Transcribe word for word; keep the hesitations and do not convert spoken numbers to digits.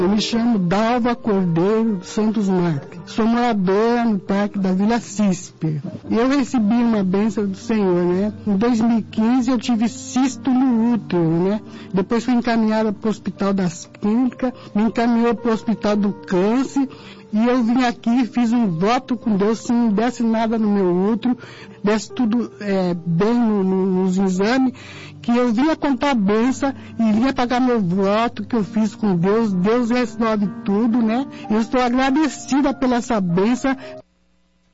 Eu me chamo Dalva Cordeiro Santos Marques. Sou moradora no Parque da Vila Cisper. Eu recebi uma bênção do Senhor, né? Em dois mil e quinze eu tive cisto no útero, né? Depois fui encaminhada para o Hospital das Clínicas, me encaminhou para o Hospital do Câncer. E eu vim aqui e fiz um voto com Deus, se não desse nada no meu útero, desse tudo é, bem no, no, nos exames, que eu vinha contar a benção e vinha pagar meu voto que eu fiz com Deus. Deus resolve tudo, né? Eu estou agradecida pela essa benção